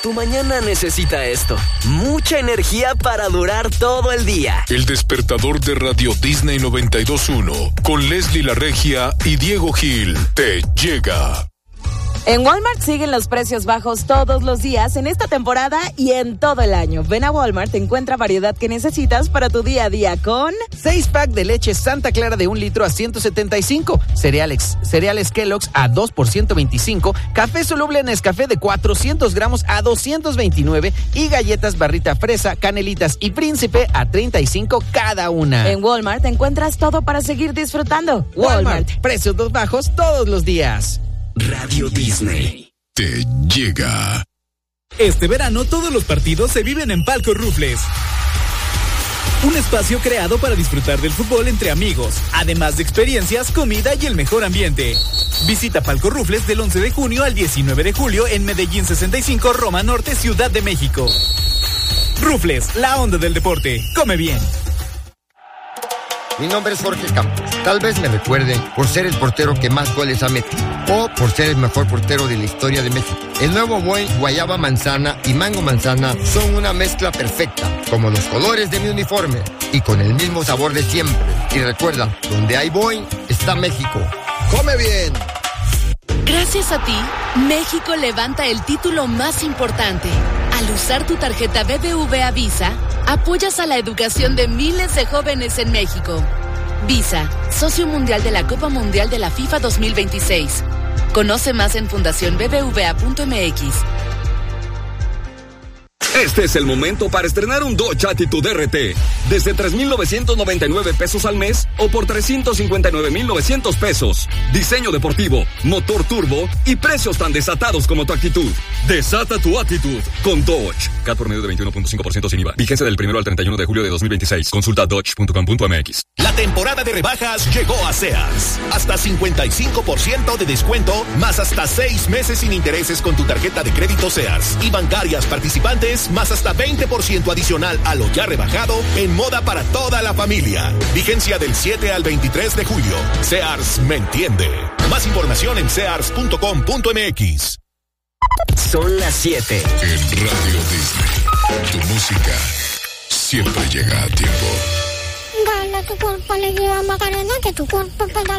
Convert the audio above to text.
Tu mañana necesita esto. Mucha energía para durar todo el día. El despertador de Radio Disney 92.1 con Leslie La Regia y Diego Gil te llega. En Walmart siguen los precios bajos todos los días en esta temporada y en todo el año. Ven a Walmart, encuentra variedad que necesitas para tu día a día con 6-pack de leche Santa Clara de 1 litro a 175, cereales Kellogg's a 2 por 125, café soluble Nescafé de 400 gramos a 229 y galletas Barrita Fresa, Canelitas y Príncipe a 35 cada una. En Walmart encuentras todo para seguir disfrutando. Walmart. Precios bajos todos los días. Radio Disney te llega. Este verano todos los partidos se viven en Palco Rufles. Un espacio creado para disfrutar del fútbol entre amigos, además de experiencias, comida y el mejor ambiente. Visita Palco Rufles del 11 de junio al 19 de julio en Medellín 65, Roma Norte, Ciudad de México. Rufles, la onda del deporte. Come bien. Mi nombre es Jorge Campos. Tal vez me recuerden por ser el portero que más goles ha metido o por ser el mejor portero de la historia de México. El nuevo Boing Guayaba Manzana y Mango Manzana son una mezcla perfecta, como los colores de mi uniforme y con el mismo sabor de siempre. Y recuerda, donde hay Boing está México. ¡Come bien! Gracias a ti, México levanta el título más importante. Al usar tu tarjeta BBVA Visa, apoyas a la educación de miles de jóvenes en México. Visa, socio mundial de la Copa Mundial de la FIFA 2026. Conoce más en fundacionbbva.mx. Este es el momento para estrenar un Dodge Attitude RT. Desde 3,999 pesos al mes o por 359,900 pesos. Diseño deportivo, motor turbo y precios tan desatados como tu actitud. Desata tu actitud con Dodge. CAT por medio de 21.5% sin IVA. Vigencia del 1 al 31 de julio de 2026. Consulta dodge.com.mx. La temporada de rebajas llegó a Sears. Hasta 55% de descuento, más hasta 6 meses sin intereses con tu tarjeta de crédito Sears. Y bancarias participantes, más hasta 20% adicional a lo ya rebajado en moda para toda la familia. Vigencia del 7 al 23 de julio. Sears me entiende. Más información en sears.com.mx. Son las 7. En Radio Disney, tu música siempre llega a tiempo. Dale a tu cuerpo alegría, Macarena, que tu cuerpo pedala.